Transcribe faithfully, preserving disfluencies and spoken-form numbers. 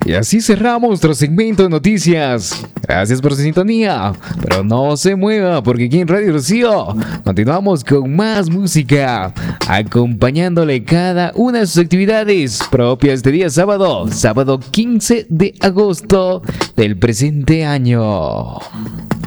Y así cerramos nuestro segmento de noticias. Gracias por su sintonía, pero no se mueva porque aquí en Radio Rocío continuamos con más música, acompañándole cada una de sus actividades propias este día sábado, sábado quince de agosto del presente año.